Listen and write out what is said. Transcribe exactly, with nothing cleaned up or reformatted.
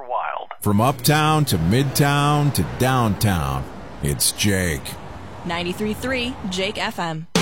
Wild. From uptown to midtown to downtown, it's Jake. ninety-three point three Jake F M.